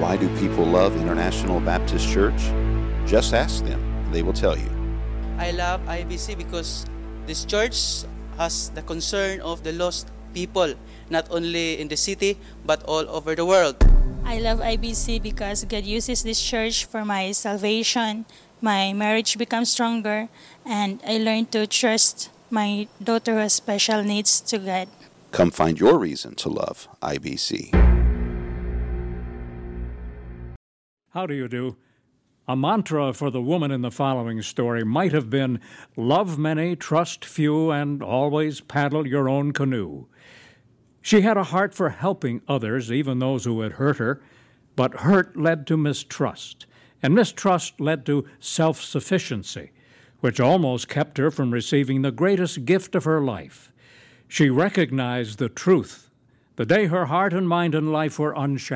Why do people love International Baptist Church? Just ask them. They will tell you. I love IBC because this church has the concern of the lost people, not only in the city, but all over the world. I love IBC because God uses this church for my salvation. My marriage becomes stronger, and I learn to trust my daughter who has special needs to God. Come find your reason to love IBC. How do you do? A mantra for the woman in the following story might have been, love many, trust few, and always paddle your own canoe. She had a heart for helping others, even those who had hurt her, but hurt led to mistrust, and mistrust led to self-sufficiency, which almost kept her from receiving the greatest gift of her life. She recognized the truth the day her heart and mind and life were unshackled.